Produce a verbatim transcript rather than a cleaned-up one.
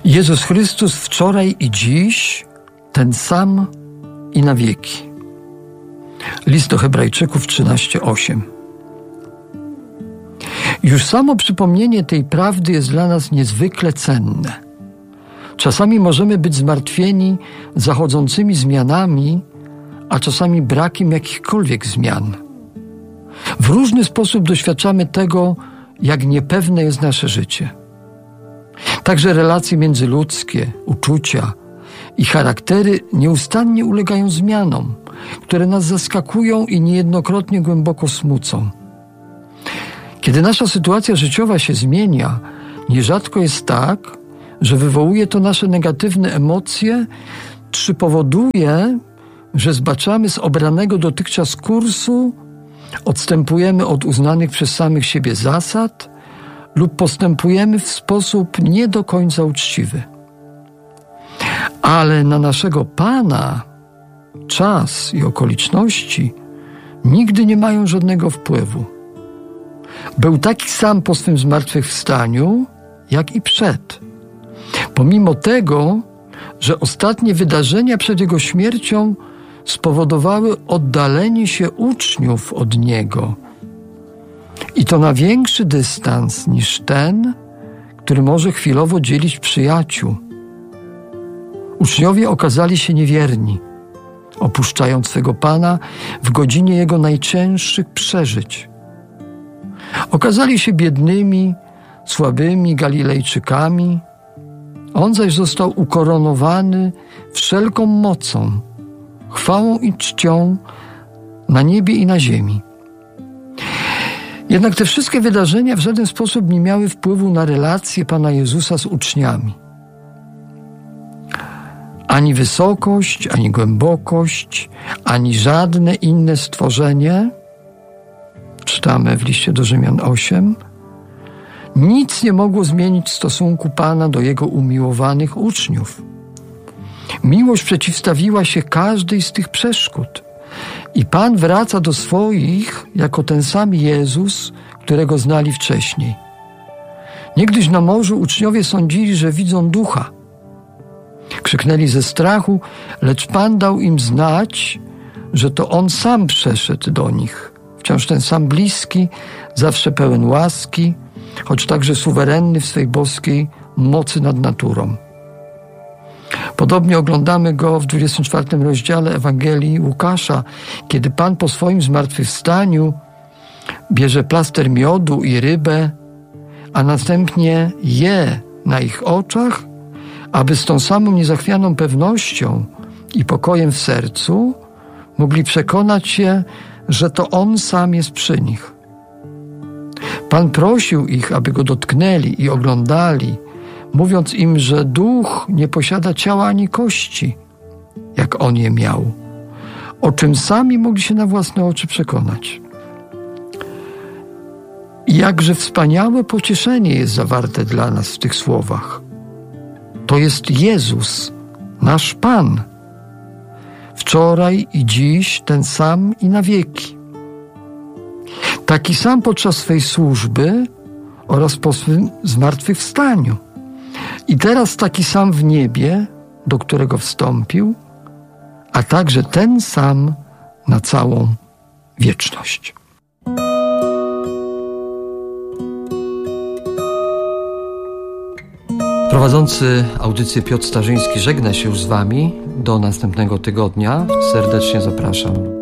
Jezus Chrystus wczoraj i dziś ten sam i na wieki. List do Hebrajczyków trzynaście osiem. Już samo przypomnienie tej prawdy jest dla nas niezwykle cenne. Czasami możemy być zmartwieni zachodzącymi zmianami, a czasami brakiem jakichkolwiek zmian. W różny sposób doświadczamy tego, jak niepewne jest nasze życie. Także relacje międzyludzkie, uczucia i charaktery nieustannie ulegają zmianom, które nas zaskakują i niejednokrotnie głęboko smucą. Kiedy nasza sytuacja życiowa się zmienia, nierzadko jest tak, że wywołuje to nasze negatywne emocje, czy powoduje, że zbaczamy z obranego dotychczas kursu, odstępujemy od uznanych przez samych siebie zasad lub postępujemy w sposób nie do końca uczciwy. Ale na naszego Pana czas i okoliczności nigdy nie mają żadnego wpływu. Był taki sam po swym zmartwychwstaniu, jak i przed. Pomimo tego, że ostatnie wydarzenia przed Jego śmiercią spowodowały oddalenie się uczniów od Niego. I to na większy dystans niż ten, który może chwilowo dzielić przyjaciół. Uczniowie okazali się niewierni, opuszczając swego Pana w godzinie Jego najcięższych przeżyć. Okazali się biednymi, słabymi Galilejczykami. On zaś został ukoronowany wszelką mocą, chwałą i czcią na niebie i na ziemi. Jednak te wszystkie wydarzenia w żaden sposób nie miały wpływu na relacje Pana Jezusa z uczniami. Ani wysokość, ani głębokość, ani żadne inne stworzenie, czytamy w liście do Rzymian osiem, nic nie mogło zmienić stosunku Pana do Jego umiłowanych uczniów. Miłość przeciwstawiła się każdej z tych przeszkód i Pan wraca do swoich jako ten sam Jezus, którego znali wcześniej. Niegdyś na morzu uczniowie sądzili, że widzą ducha. Krzyknęli ze strachu, lecz Pan dał im znać, że to On sam przeszedł do nich. Wciąż ten sam bliski, zawsze pełen łaski, choć także suwerenny w swej boskiej mocy nad naturą. Podobnie oglądamy Go w dwudziestym czwartym rozdziale Ewangelii Łukasza, kiedy Pan po swoim zmartwychwstaniu bierze plaster miodu i rybę, a następnie je na ich oczach, aby z tą samą niezachwianą pewnością i pokojem w sercu mogli przekonać się, że to On sam jest przy nich. Pan prosił ich, aby Go dotknęli i oglądali, mówiąc im, że duch nie posiada ciała ani kości, jak On je miał, o czym sami mogli się na własne oczy przekonać. I jakże wspaniałe pocieszenie jest zawarte dla nas w tych słowach. To jest Jezus, nasz Pan. Wczoraj i dziś ten sam i na wieki. Taki sam podczas swej służby oraz po swym zmartwychwstaniu. I teraz taki sam w niebie, do którego wstąpił, a także ten sam na całą wieczność. Prowadzący audycję Piotr Starzyński żegna się już z Wami. Do następnego tygodnia. Serdecznie zapraszam.